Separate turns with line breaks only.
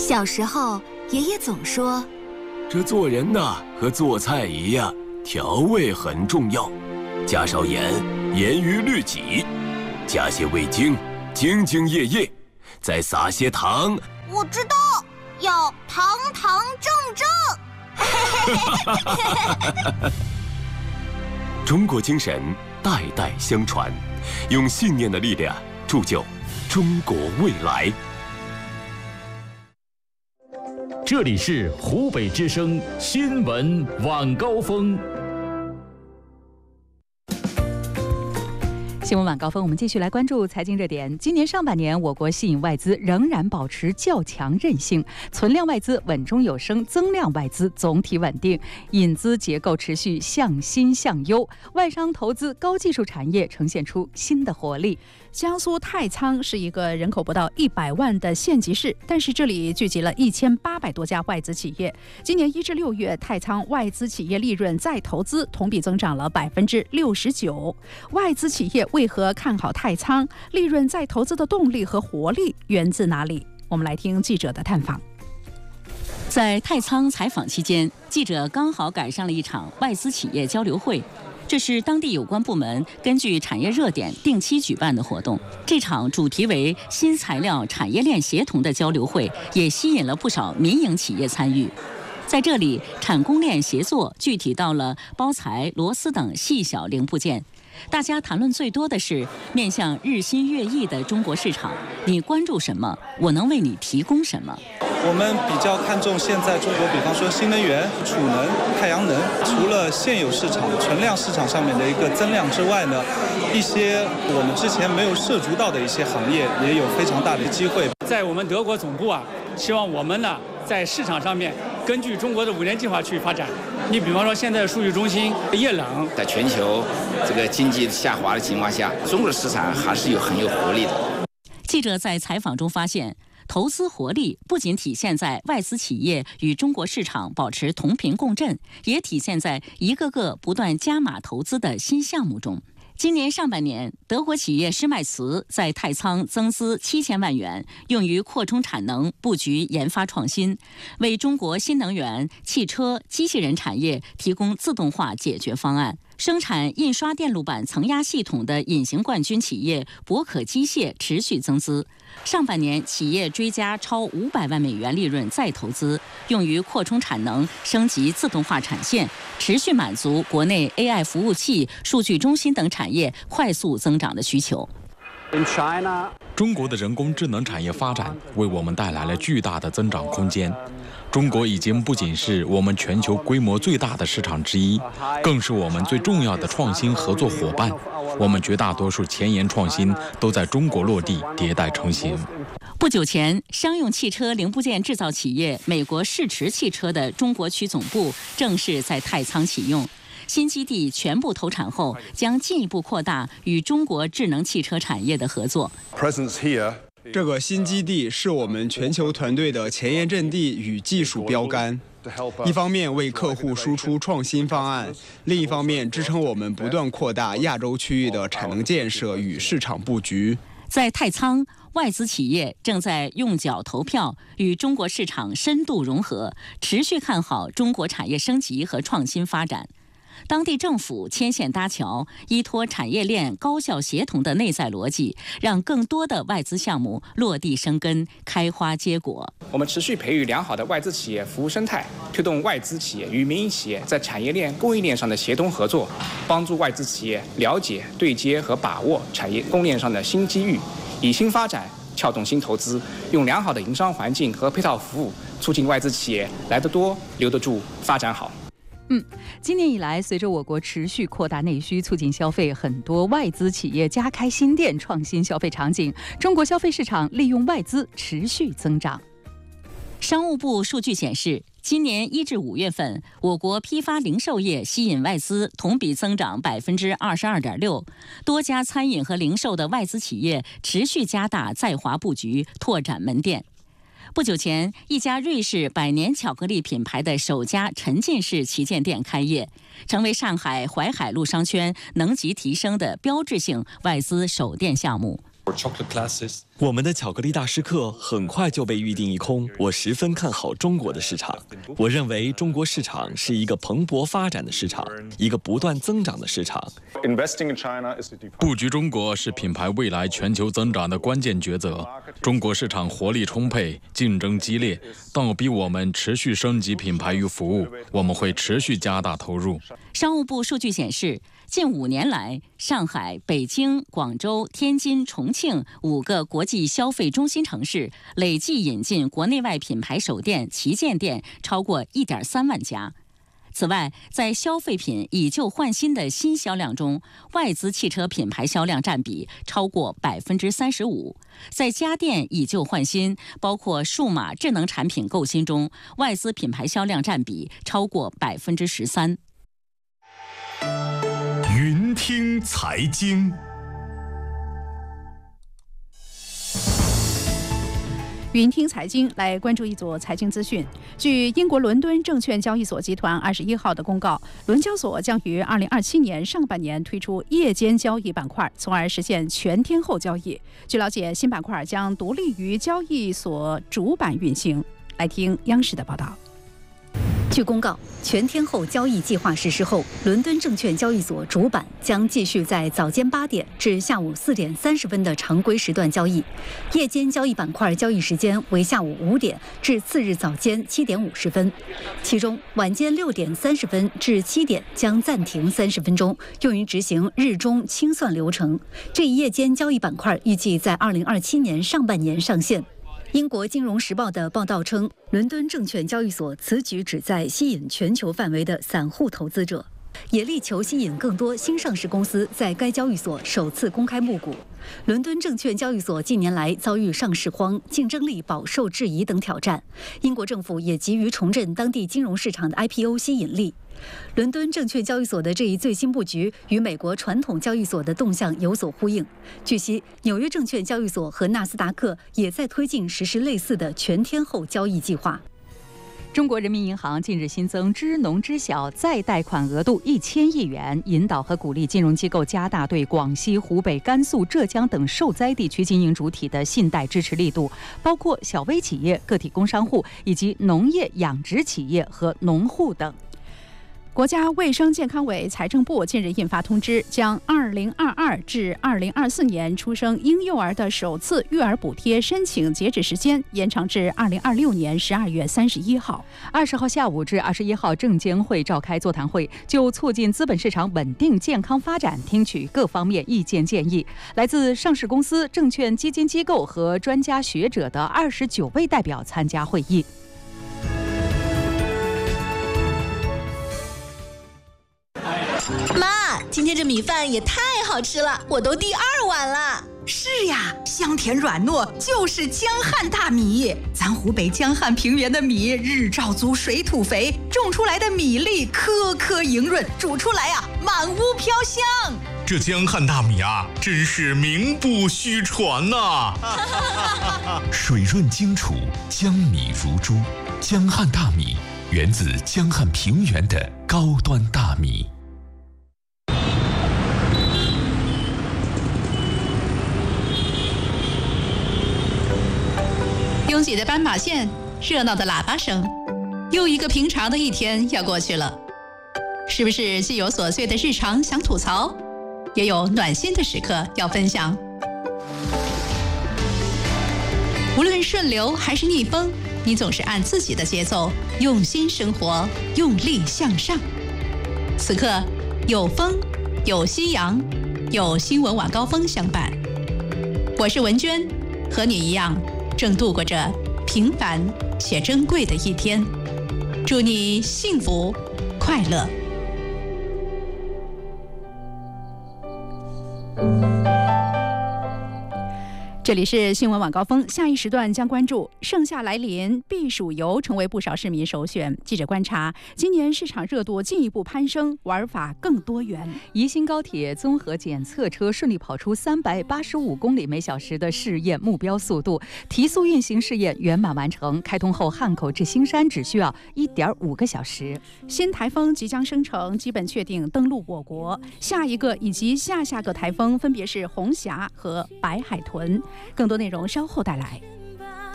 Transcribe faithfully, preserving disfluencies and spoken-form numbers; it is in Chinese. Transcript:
小时候，爷爷总说，
这做人呐，和做菜一样，调味很重要，加少盐，严于律己；加些味精，兢兢业业；再撒些糖。
我知道，要堂堂正正。
中国精神代代相传，用信念的力量铸就中国未来。
这里是湖北之声新闻晚高峰。
新闻晚高峰，我们继续来关注财经热点。今年上半年，我国吸引外资仍然保持较强韧性，存量外资稳中有升，增量外资总体稳定，引资结构持续向新向优，外商投资高技术产业呈现出新的活力。
江苏太仓是一个人口不到一百万的县级市，但是这里聚集了一千八百多家外资企业。今年一至六月，太仓外资企业利润再投资同比增长了百分之六十九。外资企业为何看好太仓？利润再投资的动力和活力源自哪里？我们来听记者的探访。
在太仓采访期间，记者刚好赶上了一场外资企业交流会。这是当地有关部门根据产业热点定期举办的活动。这场主题为新材料产业链协同的交流会，也吸引了不少民营企业参与。在这里，产供链协作具体到了包材、螺丝等细小零部件。大家谈论最多的是面向日新月异的中国市场，你关注什么？我能为你提供什么？
我们比较看重现在中国，比方说新能源、储能、太阳能，除了现有市场存量市场上面的一个增量之外呢，一些我们之前没有涉足到的一些行业也有非常大的机会。
在我们德国总部啊，希望我们呢在市场上面根据中国的五年计划去发展。你比方说现在数据中心、液冷，
在全球这个经济下滑的情况下，中国的市场还是有很有活力的。
记者在采访中发现，投资活力不仅体现在外资企业与中国市场保持同频共振，也体现在一个个不断加码投资的新项目中。今年上半年，德国企业施迈茨在太仓增资七千万元，用于扩充产能、布局研发创新，为中国新能源、汽车、机器人产业提供自动化解决方案。生产印刷电路板层压系统的隐形冠军企业博可机械持续增资。上半年，企业追加超五百万美元利润再投资，用于扩充产能、升级自动化产线，持续满足国内 A I 服务器、数据中心等产业快速增长的需求。
中国的人工智能产业发展为我们带来了巨大的增长空间。中国已经不仅是我们全球规模最大的市场之一，更是我们最重要的创新合作伙伴。我们绝大多数前沿创新都在中国落地迭代成型。
不久前，商用汽车零部件制造企业美国世驰汽车的中国区总部正式在太仓启用。新基地全部投产后，将进一步扩大与中国智能汽车产业的合作。
这个新基地是我们全球团队的前沿阵地与技术标杆，一方面为客户输出创新方案，另一方面支撑我们不断扩大亚洲区域的产能建设与市场布局。
在太仓，外资企业正在用脚投票，与中国市场深度融合，持续看好中国产业升级和创新发展。当地政府牵线搭桥，依托产业链高效协同的内在逻辑，让更多的外资项目落地生根、开花结果。
我们持续培育良好的外资企业服务生态，推动外资企业与民营企业在产业链、供应链上的协同合作，帮助外资企业了解、对接和把握产业供应链上的新机遇，以新发展撬动新投资，用良好的营商环境和配套服务，促进外资企业来得多、留得住、发展好。
嗯，今年以来，随着我国持续扩大内需，促进消费，很多外资企业加开新店，创新消费场景，中国消费市场利用外资持续增长。
商务部数据显示，今年一至五月份，我国批发零售业吸引外资同比增长百分之二十二点六，多家餐饮和零售的外资企业持续加大在华布局，拓展门店。不久前，一家瑞士百年巧克力品牌的首家沉浸式旗舰店开业，成为上海淮海路商圈能级提升的标志性外资首店项目。
我们的巧克力大师课很快就被预订一空，我十分看好中国的市场。我认为中国市场是一个蓬勃发展的市场，一个不断增长的市场。
布局中国是品牌未来全球增长的关键抉择。中国市场活力充沛，竞争激烈，倒逼我们持续升级品牌与服务。我们会持续加大投入。
商务部数据显示，近五年来，上海、北京、广州、天津、重庆五个国际消费中心城市累计引进国内外品牌首店、旗舰店超过 一点三万家。此外，在消费品以旧换新的新销量中，外资汽车品牌销量占比超过百分之三十五。在家电以旧换新，包括数码智能产品购新中，外资品牌销量占比超过百分之十三。
云听财经。
云听财经来关注一组财经资讯。据英国伦敦证券交易所集团二十一号的公告，伦交所将于二零二七年上半年推出夜间交易板块，从而实现全天候交易。据了解，新板块将独立于交易所主板运行。来听央视的报道。
据公告，全天候交易计划实施后，伦敦证券交易所主板将继续在早间八点至下午四点三十分的常规时段交易，夜间交易板块交易时间为下午五点至次日早间七点五十分，其中晚间六点三十分至七点将暂停三十分钟，用于执行日中清算流程。这一夜间交易板块预计在二零二七年上半年上线。英国金融时报的报道称，伦敦证券交易所此举旨在吸引全球范围的散户投资者，也力求吸引更多新上市公司在该交易所首次公开募股。伦敦证券交易所近年来遭遇上市荒、竞争力饱受质疑等挑战，英国政府也急于重振当地金融市场的 I P O 吸引力。伦敦证券交易所的这一最新布局与美国传统交易所的动向有所呼应。据悉，纽约证券交易所和纳斯达克也在推进实施类似的全天候交易计划。
中国人民银行近日新增支农知晓再贷款额度一千亿元，引导和鼓励金融机构加大对广西、湖北、甘肃、浙江等受灾地区经营主体的信贷支持力度，包括小微企业、个体工商户以及农业养殖企业和农户等。
国家卫生健康委、财政部近日印发通知，将二零二二至二零二四年出生婴幼儿的首次育儿补贴申请截止时间延长至二零二六年十二月三十一号。
二十号下午至二十一号，证监会召开座谈会，就促进资本市场稳定健康发展，听取各方面意见建议。来自上市公司、证券基金机构和专家学者的二十九位代表参加会议。
妈，今天这米饭也太好吃了，我都第二碗了。
是呀，香甜软糯，就是江汉大米。咱湖北江汉平原的米日照足，水土肥，种出来的米粒颗颗莹润，煮出来啊，满屋飘香。
这江汉大米啊，真是名不虚传呐、啊！水润精储，江米如珠。江汉大米源自江汉平原的高端大米。
拥挤的斑马线，热闹的喇叭声，又一个平常的一天要过去了。是不是既有琐碎的日常想吐槽，也有暖心的时刻要分享？无论顺流还是逆风，你总是按自己的节奏用心生活，用力向上。此刻有风，有夕阳，有新闻晚高峰相伴。我是文娟，和你一样正度过着平凡且珍贵的一天，祝你幸福快乐。
这里是新闻晚高峰，下一时段将关注盛夏来临，避暑游成为不少市民首选。记者观察，今年市场热度进一步攀升，玩法更多元。
宜兴高铁综合检测车顺利跑出三百八十五公里每小时的试验目标速度，提速运行试验圆满完成。开通后，汉口至新山只需要一点五个小时。
新台风即将生成，基本确定登陆我国。下一个以及下下个台风分别是红霞和白海豚。更多内容稍后带来。